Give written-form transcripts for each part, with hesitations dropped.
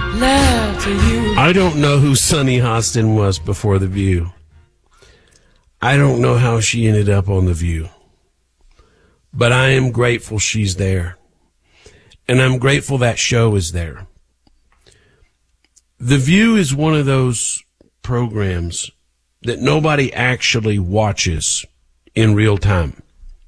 love to you. I don't know who Sunny Hostin was before The View. I don't know how she ended up on The View. But I am grateful she's there. And I'm grateful that show is there. The View is one of those programs that nobody actually watches in real time.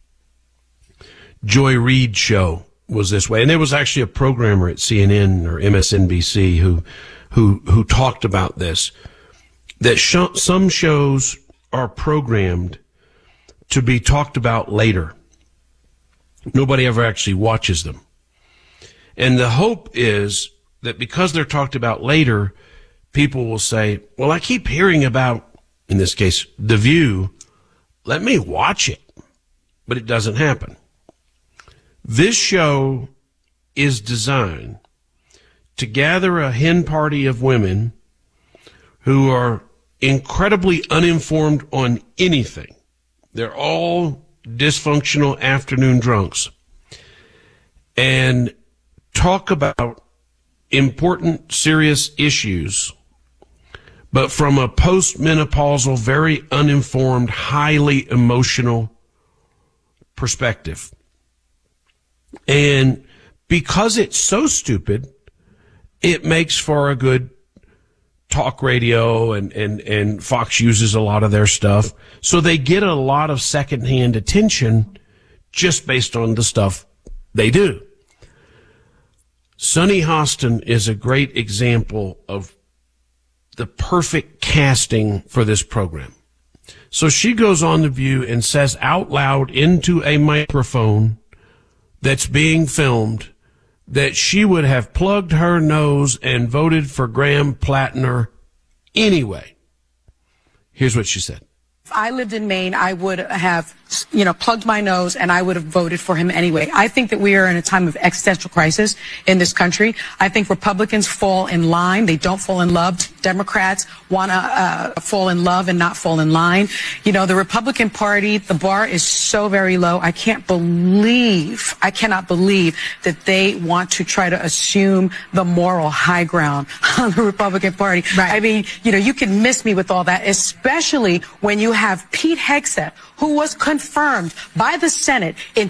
Joy Reid's show was this way. And there was actually a programmer at CNN or MSNBC who talked about this, that some shows are programmed to be talked about later. Nobody ever actually watches them. And the hope is that because they're talked about later, people will say, well, I keep hearing about, in this case, The View. Let me watch it. But it doesn't happen. This show is designed to gather a hen party of women who are incredibly uninformed on anything. They're all dysfunctional afternoon drunks. And talk about important, serious issues, but from a postmenopausal, very uninformed, highly emotional perspective. And because it's so stupid, it makes for a good talk radio, and Fox uses a lot of their stuff. So they get a lot of secondhand attention just based on the stuff they do. Sunny Hostin is a great example of the perfect casting for this program. So she goes on The View and says out loud into a microphone that's being filmed that she would have plugged her nose and voted for Graham Plattner anyway. Here's what she said. If I lived in Maine, I would have, plugged my nose and I would have voted for him anyway. I think that we are in a time of existential crisis in this country. I think Republicans fall in line. They don't fall in love. Democrats want to fall in love and not fall in line. The Republican Party, the bar is so very low. I cannot believe that they want to try to assume the moral high ground on the Republican Party. Right. I mean, you can miss me with all that, especially when you have Pete Hegseth, who was confirmed by the Senate in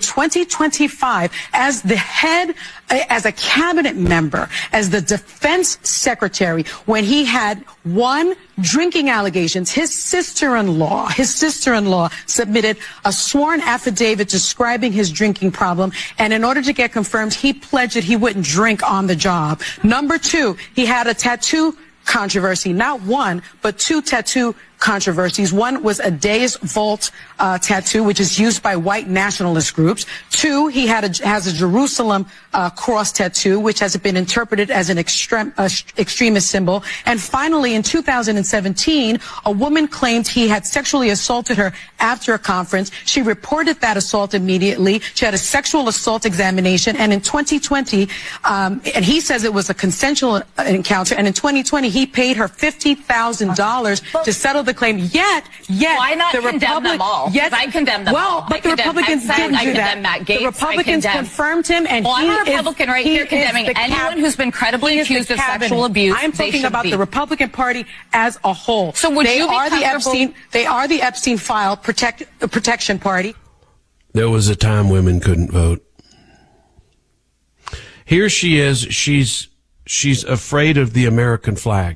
2025 as the head, as a cabinet member, as the defense secretary, when he had one, drinking allegations. His sister-in-law submitted a sworn affidavit describing his drinking problem, and in order to get confirmed, he pledged that he wouldn't drink on the job. Number two, he had a tattoo controversy, not one, but two tattoo controversies. One was a Deus Vult tattoo, which is used by white nationalist groups. Two, he has a Jerusalem cross tattoo, which has been interpreted as an extremist symbol. And finally, in 2017, a woman claimed he had sexually assaulted her after a conference. She reported that assault immediately. She had a sexual assault examination. And in 2020, and he says it was a consensual encounter. And in 2020, he paid her $50,000 to settle the claim. Yet, why not condemn them all? Yes, I condemn them all. But the Republicans didn't do that. Matt Gaetz, the Republicans confirmed him, and I'm a Republican right here condemning anyone who's been credibly accused of sexual abuse. I'm talking about the Republican Party as a whole. So would you be comfortable? They are the Epstein file protection party. There was a time women couldn't vote. Here she is. She's afraid of the American flag.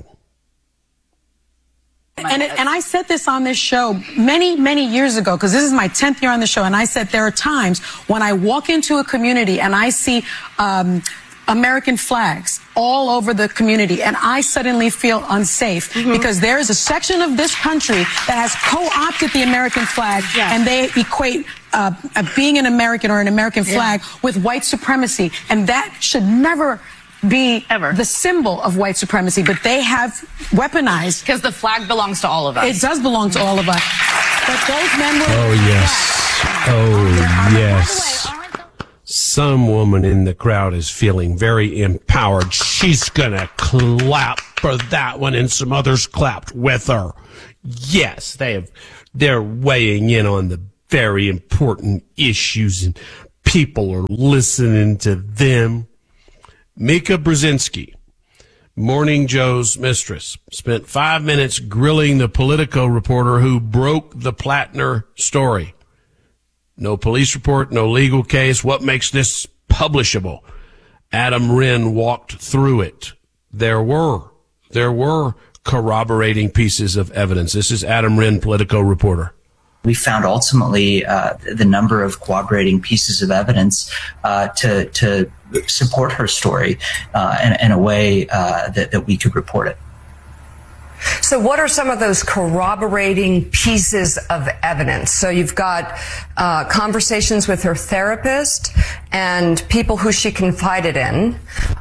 And I said this on this show many, many years ago, because this is my 10th year on the show, and I said there are times when I walk into a community and I see American flags all over the community, and I suddenly feel unsafe because there is a section of this country that has co-opted the American flag, and they equate being an American or an American flag with white supremacy, and that should never be the symbol of white supremacy, but they have weaponized. Because the flag belongs to all of us. It does belong to all of us. But those men were... Oh, yes. Oh, yes. Some woman in the crowd is feeling very empowered. She's gonna clap for that one, and some others clapped with her. Yes, they're weighing in on the very important issues, and people are listening to them. Mika Brzezinski Morning Joe's mistress, spent 5 minutes grilling the Politico reporter who broke the Plattner story. No police report, no legal case. What makes this publishable? Adam Wren walked through it. There were corroborating pieces of evidence. This is Adam Wren, Politico reporter. We found ultimately the number of corroborating pieces of evidence to support her story in a way that we could report it. So what are some of those corroborating pieces of evidence? So you've got conversations with her therapist and people who she confided in.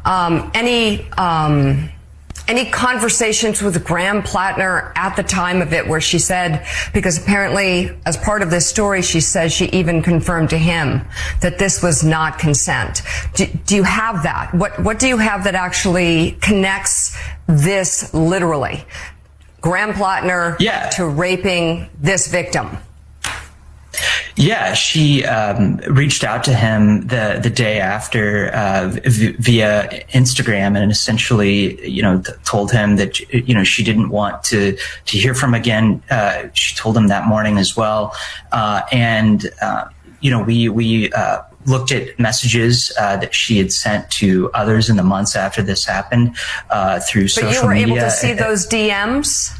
Any conversations with Graham Plattner at the time of it where she said, because apparently as part of this story, she says she even confirmed to him that this was not consent. Do you have that? What do you have that actually connects this literally? Graham Plattner to raping this victim? Yeah, she reached out to him the day after via Instagram, and essentially, told him that she didn't want to hear from him again. She told him that morning as well, and we looked at messages that she had sent to others in the months after this happened through social media. But you were able to see those DMs?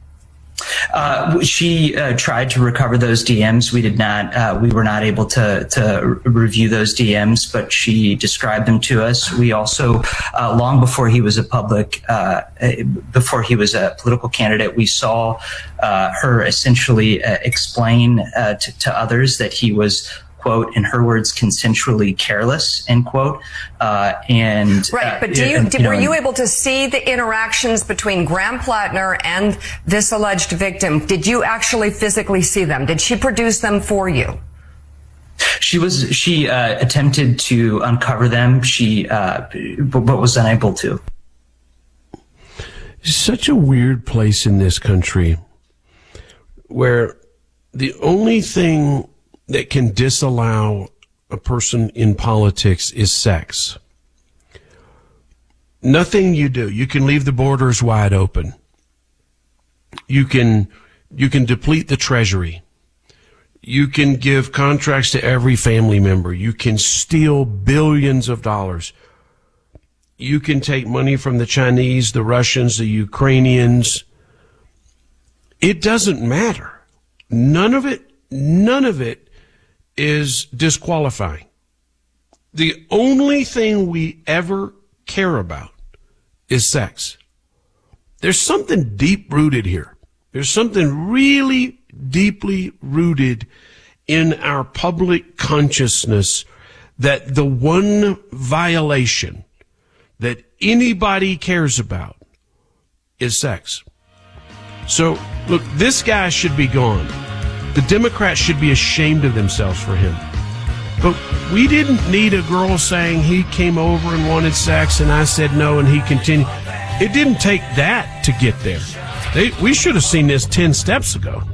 She tried to recover those DMs. We did not. We were not able to review those DMs, but she described them to us. We also, long before he was a political candidate, we saw her essentially explain to others that he was, quote, in her words, consensually careless, end quote. Right, but were you able to see the interactions between Graham Plattner and this alleged victim? Did you actually physically see them? Did she produce them for you? She attempted to uncover them. But was unable to. It's such a weird place in this country where the only thing that can disallow a person in politics is sex. Nothing you do. You can leave the borders wide open. You can deplete the treasury. You can give contracts to every family member. You can steal billions of dollars. You can take money from the Chinese, the Russians, the Ukrainians. It doesn't matter. None of it is disqualifying. The only thing we ever care about is sex. There's something deep-rooted here. There's something really deeply rooted in our public consciousness that the one violation that anybody cares about is sex. So, look, this guy should be gone. The Democrats should be ashamed of themselves for him. But we didn't need a girl saying he came over and wanted sex and I said no and he continued. It didn't take that to get there. We should have seen this 10 steps ago.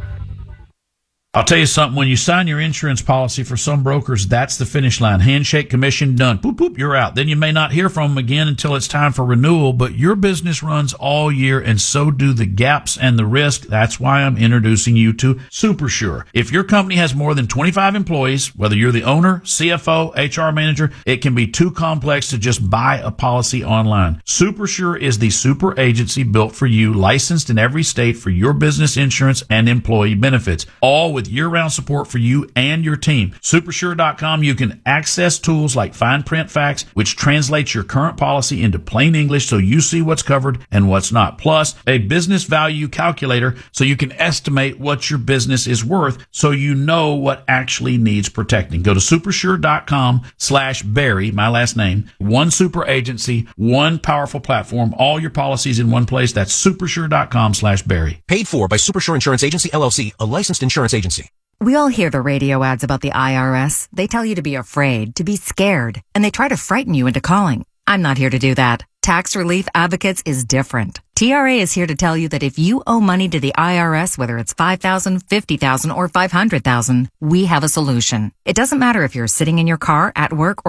I'll tell you something, when you sign your insurance policy for some brokers, that's the finish line. Handshake, commission, done. Boop, boop, you're out. Then you may not hear from them again until it's time for renewal, but your business runs all year and so do the gaps and the risk. That's why I'm introducing you to SuperSure. If your company has more than 25 employees, whether you're the owner, CFO, HR manager, it can be too complex to just buy a policy online. SuperSure is the super agency built for you, licensed in every state for your business insurance and employee benefits, all with year-round support for you and your team. Supersure.com, you can access tools like Fine Print Facts, which translates your current policy into plain English so you see what's covered and what's not. Plus, a business value calculator so you can estimate what your business is worth so you know what actually needs protecting. Go to supersure.com/Barry, my last name. One super agency, one powerful platform, all your policies in one place. That's supersure.com/Barry. Paid for by Supersure Insurance Agency, LLC, a licensed insurance agency. We all hear the radio ads about the IRS. They tell you to be afraid, to be scared, and they try to frighten you into calling. I'm not here to do that. Tax Relief Advocates is different. TRA is here to tell you that if you owe money to the IRS, whether it's $5,000, $50,000, or $500,000, we have a solution. It doesn't matter if you're sitting in your car, at work, or